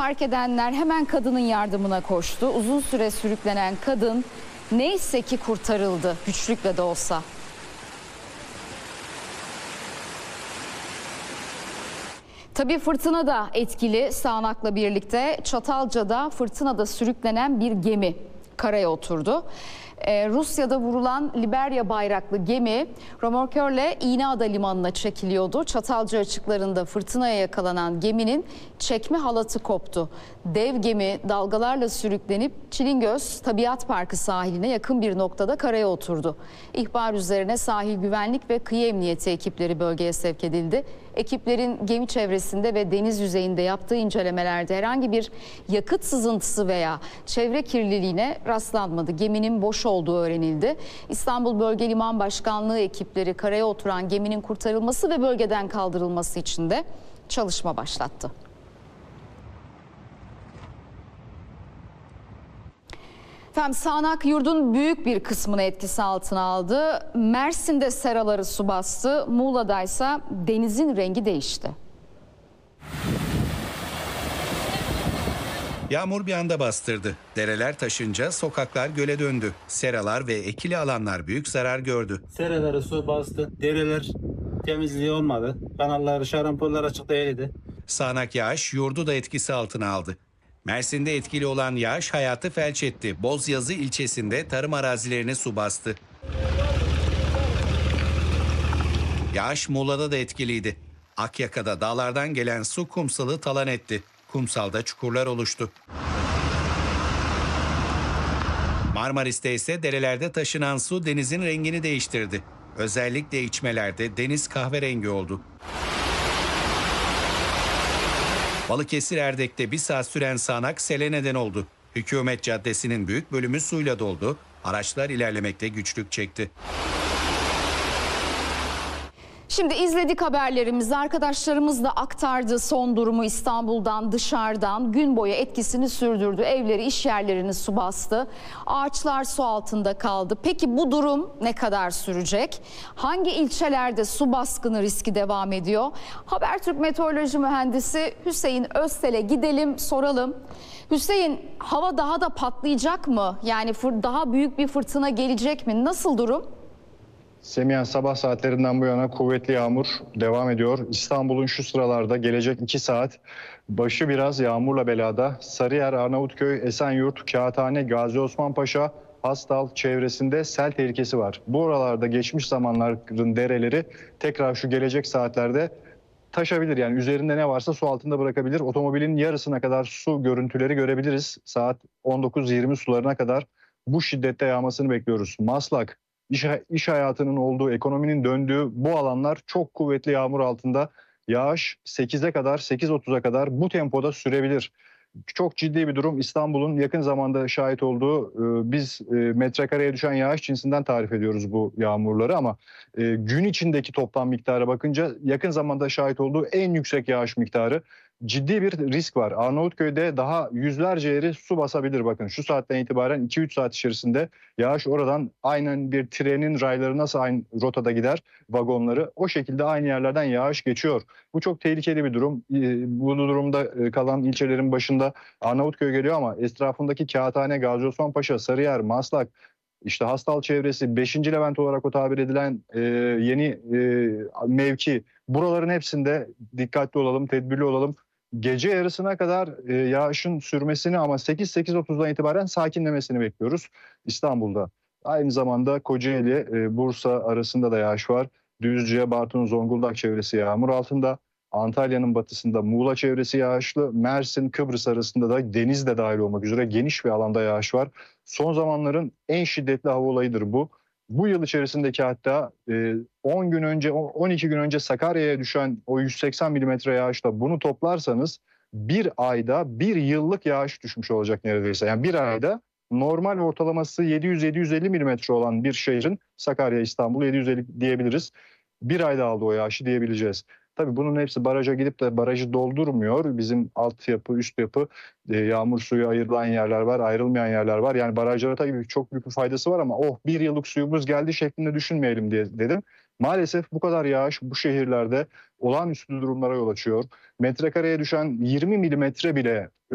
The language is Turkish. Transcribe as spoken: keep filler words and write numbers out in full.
fark edenler hemen kadının yardımına koştu. Uzun süre sürüklenen kadın neyse ki kurtarıldı, güçlükle de olsa. Tabii fırtına da etkili, sağanakla birlikte. Çatalca'da fırtınada sürüklenen bir gemi karaya oturdu. Ee, Rusya'da vurulan Liberya bayraklı gemi römorkörle İğneada limanına çekiliyordu. Çatalca açıklarında fırtınaya yakalanan geminin çekme halatı koptu. Dev gemi dalgalarla sürüklenip Çilingöz Tabiat Parkı sahiline yakın bir noktada karaya oturdu. İhbar üzerine sahil güvenlik ve kıyı emniyeti ekipleri bölgeye sevk edildi. Ekiplerin gemi çevresinde ve deniz yüzeyinde yaptığı incelemelerde herhangi bir yakıt sızıntısı veya çevre kirliliğine rastlanmadı. Geminin boş olduğu öğrenildi. İstanbul Bölge Liman Başkanlığı ekipleri karaya oturan geminin kurtarılması ve bölgeden kaldırılması için de çalışma başlattı. Efendim, sağanak yurdun büyük bir kısmını etkisi altına aldı. Mersin'de seraları su bastı. Muğla'daysa denizin rengi değişti. Yağmur bir anda bastırdı. Dereler taşınca sokaklar göle döndü. Seralar ve ekili alanlar büyük zarar gördü. Seraları su bastı. Dereler temizliği olmadı. Kanallar, şarampollar açık değildi. Sağanak yağış yurdu da etkisi altına aldı. Mersin'de etkili olan yağış hayatı felç etti. Bozyazı ilçesinde tarım arazilerini su bastı. Yağış Muğla'da da etkiliydi. Akyaka'da dağlardan gelen su kumsalı talan etti. Kumsalda çukurlar oluştu. Marmaris'te ise derelerde taşınan su denizin rengini değiştirdi. Özellikle içmelerde deniz kahverengi oldu. Balıkesir Erdek'te bir saat süren sağanak sele neden oldu. Hükümet Caddesi'nin büyük bölümü suyla doldu. Araçlar ilerlemekte güçlük çekti. Şimdi izledik haberlerimizi, arkadaşlarımız da aktardı son durumu İstanbul'dan, dışarıdan. Gün boyu etkisini sürdürdü. Evleri, iş yerlerini su bastı. Ağaçlar su altında kaldı. Peki bu durum ne kadar sürecek? Hangi ilçelerde su baskını riski devam ediyor? Habertürk Meteoroloji Mühendisi Hüseyin Özsel'e gidelim, soralım. Hüseyin, hava daha da patlayacak mı? Yani daha büyük bir fırtına gelecek mi? Nasıl durum? Semiha, sabah saatlerinden bu yana kuvvetli yağmur devam ediyor. İstanbul'un şu sıralarda gelecek iki saat başı biraz yağmurla belada. Sarıyer, Arnavutköy, Esenyurt, Kağıthane, Gazi Osman Paşa, Hastal çevresinde sel tehlikesi var. Bu oralarda geçmiş zamanların dereleri tekrar şu gelecek saatlerde taşabilir. Yani üzerinde ne varsa su altında bırakabilir. Otomobilin yarısına kadar su görüntüleri görebiliriz. Saat on dokuz yirmi sularına kadar bu şiddette yağmasını bekliyoruz. Maslak, İş, iş hayatının olduğu, ekonominin döndüğü bu alanlar çok kuvvetli yağmur altında. Yağış sekize kadar, sekiz otuza kadar bu tempoda sürebilir. Çok ciddi bir durum. İstanbul'un yakın zamanda şahit olduğu, biz metrekareye düşen yağış cinsinden tarif ediyoruz bu yağmurları ama gün içindeki toplam miktara bakınca yakın zamanda şahit olduğu en yüksek yağış miktarı. Ciddi bir risk var. Arnavutköy'de daha yüzlerce yeri su basabilir. Bakın şu saatten itibaren iki üç saat içerisinde yağış oradan aynen bir trenin rayları nasıl aynı rotada gider vagonları, o şekilde aynı yerlerden yağış geçiyor. Bu çok tehlikeli bir durum. Bu durumda kalan ilçelerin başında Arnavutköy geliyor ama etrafındaki Kağıthane, Gazi Osman Paşa, Sarıyer, Maslak, İşte Hastal çevresi, beşinci Levent olarak o tabir edilen e, yeni e, mevki, buraların hepsinde dikkatli olalım, tedbirli olalım. Gece yarısına kadar e, yağışın sürmesini ama sekiz sekiz otuzdan itibaren sakinlemesini bekliyoruz İstanbul'da. Aynı zamanda Kocaeli, e, Bursa arasında da yağış var. Düzce, Bartın, Zonguldak çevresi yağmur altında. Antalya'nın batısında Muğla çevresi yağışlı. Mersin, Kıbrıs arasında da deniz de dahil olmak üzere geniş bir alanda yağış var. Son zamanların en şiddetli hava olayıdır bu. Bu yıl içerisindeki hatta on gün önce, on iki gün önce Sakarya'ya düşen o yüz seksen milimetre yağışla bunu toplarsanız bir ayda bir yıllık yağış düşmüş olacak neredeyse. Yani bir ayda normal ortalaması yedi yüz yedi yüz elli milimetre olan bir şehrin, Sakarya, İstanbul yedi yüz elli diyebiliriz. Bir ayda aldı o yağışı diyebileceğiz. Tabii bunun hepsi baraja gidip de barajı doldurmuyor. Bizim altyapı, üst yapı, yağmur suyu ayrılan yerler var, ayrılmayan yerler var. Yani barajlara tabii çok büyük bir faydası var ama oh bir yıllık suyumuz geldi şeklinde düşünmeyelim diye dedim. Maalesef bu kadar yağış bu şehirlerde olağanüstü durumlara yol açıyor. Metrekareye düşen yirmi milimetre bile